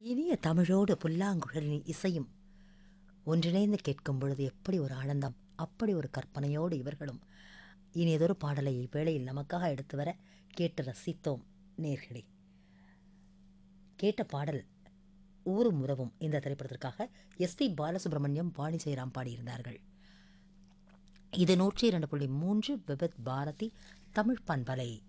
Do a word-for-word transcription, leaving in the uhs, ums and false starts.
இனிய தமிழோடு புல்லாங்குழலின் இசையும் ஒன்றிணைந்து கேட்கும் பொழுது எப்படி ஒரு ஆனந்தம், அப்படி ஒரு கற்பனையோடு இவர்களும் இனியதொரு பாடலை இவ்வேளையில் நமக்காக எடுத்து வர கேட்டு ரசித்தோம். நேர்களே, கேட்ட பாடல் ஊரும் உறவும் இந்த திரைப்படத்திற்காக எஸ் பி பாலசுப்ரமணியம், வாணி ஜெயராம் பாடியிருந்தார்கள். இது நூற்றி இரண்டு புள்ளி மூன்று விபத் பாரதி தமிழ் பண்பலை.